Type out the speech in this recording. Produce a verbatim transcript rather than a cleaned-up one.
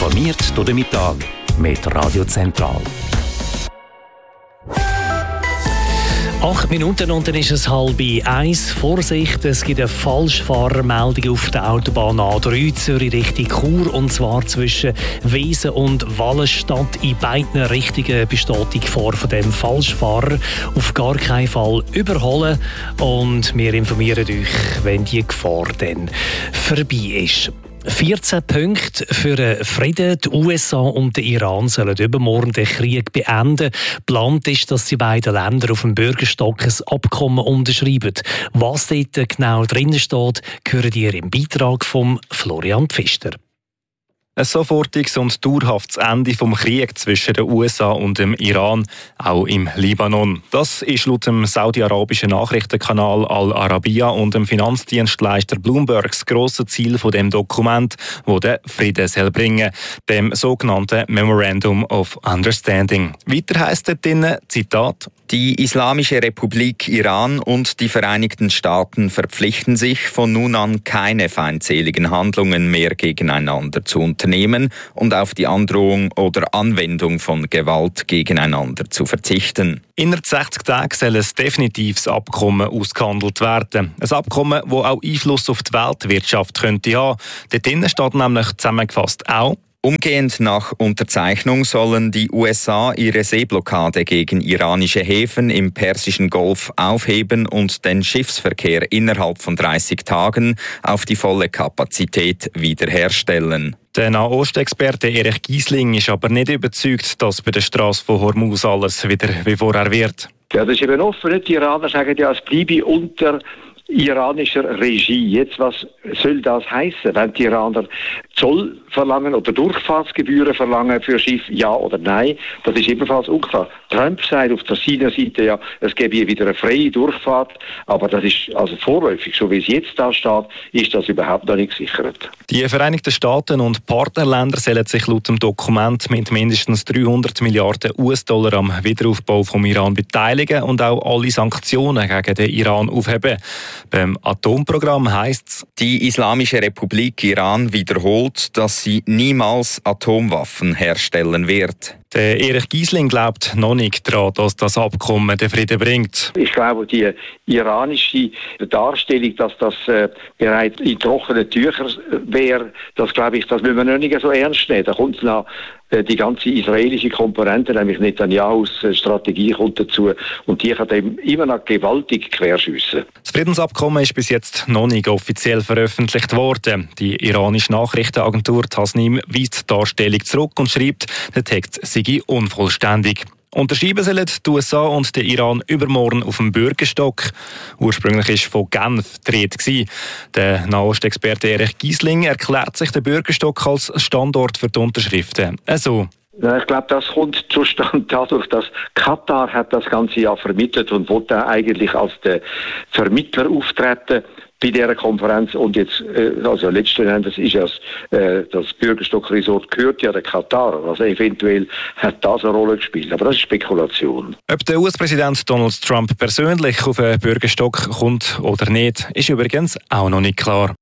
Informiert durch den Mittag mit Radio Zentral. Acht Minuten und dann ist es halb eins. Vorsicht, es gibt eine Falschfahrermeldung auf der Autobahn A drei Zürich Richtung Chur, und zwar zwischen Wesen und Wallenstadt. In beiden Richtungen besteht die Gefahr von dem Falschfahrer. Auf gar keinen Fall überholen, und wir informieren euch, wenn die Gefahr dann vorbei ist. vierzehn Punkte für den Frieden. Die U S A und der Iran sollen übermorgen den Krieg beenden. Geplant ist, dass die beiden Länder auf dem Bürgerstock ein Abkommen unterschreiben. Was dort genau drin steht, hören ihr im Beitrag von Florian Pfister. Ein sofortiges und dauerhaftes Ende vom Krieg zwischen den U S A und dem Iran, auch im Libanon. Das ist laut dem saudi-arabischen Nachrichtenkanal Al Arabiya und dem Finanzdienstleister Bloomberg das grosse Ziel von dem Dokument, das den Frieden soll bringen, dem sogenannten Memorandum of Understanding. Weiter heisst dort drin, Zitat: Die Islamische Republik Iran und die Vereinigten Staaten verpflichten sich, von nun an keine feindseligen Handlungen mehr gegeneinander zu unternehmen und auf die Androhung oder Anwendung von Gewalt gegeneinander zu verzichten. Innerhalb sechzig Tagen soll ein definitives Abkommen ausgehandelt werden. Ein Abkommen, das auch Einfluss auf die Weltwirtschaft könnte haben. Dort drinnen steht nämlich zusammengefasst auch: Umgehend nach Unterzeichnung sollen die U S A ihre Seeblockade gegen iranische Häfen im Persischen Golf aufheben und den Schiffsverkehr innerhalb von dreißig Tagen auf die volle Kapazität wiederherstellen. Der Nahostexperte Erich Giesling ist aber nicht überzeugt, dass bei der Straße von Hormuz alles wieder wie vorher wird. Ja, das ist eben offen. Die Iraner sagen ja, es bleibe unter iranischer Regie. Jetzt, was soll das heißen, wenn die Iraner Zoll verlangen oder Durchfahrtsgebühren verlangen für Schiff, ja oder nein? Das ist ebenfalls unklar. Trump sagt auf der seiner Seite ja, es gäbe hier wieder eine freie Durchfahrt, aber das ist also vorläufig, so wie es jetzt da steht, ist das überhaupt noch nicht gesichert. Die Vereinigten Staaten und Partnerländer sollen sich laut dem Dokument mit mindestens dreihundert Milliarden U S-Dollar am Wiederaufbau vom Iran beteiligen und auch alle Sanktionen gegen den Iran aufheben. Beim Atomprogramm heisst es: Die Islamische Republik Iran wiederholt, dass sie niemals Atomwaffen herstellen wird. Der Erich Giesling glaubt noch nicht daran, dass das Abkommen den Frieden bringt. Ich glaube, die iranische Darstellung, dass das äh, bereits in trockenen Tüchern wäre, das glaube ich, das müssen wir noch nicht so ernst nehmen. Da kommt noch äh, die ganze israelische Komponente, nämlich Netanyahus äh, Strategie kommt dazu, und die kann dem immer noch gewaltig querschiessen. Das Friedensabkommen ist bis jetzt noch nicht offiziell veröffentlicht worden. Die iranische Nachrichtenagentur Tasnim weist die Darstellung zurück und schreibt, der Text sei unvollständig. Unterschreiben sollen die U S A und der Iran übermorgen auf dem Bürgerstock. Ursprünglich war von Genf die Rede. Der Nahostexperte Erich Giesling erklärt sich den Bürgerstock als Standort für die Unterschriften. Also: Ich glaube, das kommt zustande dadurch, dass Katar hat das ganze Jahr vermittelt und wollte eigentlich als der Vermittler auftreten bei dieser Konferenz. Und jetzt, also letzten Endes ist ja das, äh, das Bürgerstock-Resort gehört ja der Katar. Also eventuell hat das eine Rolle gespielt. Aber das ist Spekulation. Ob der U S-Präsident Donald Trump persönlich auf einen Bürgerstock kommt oder nicht, ist übrigens auch noch nicht klar.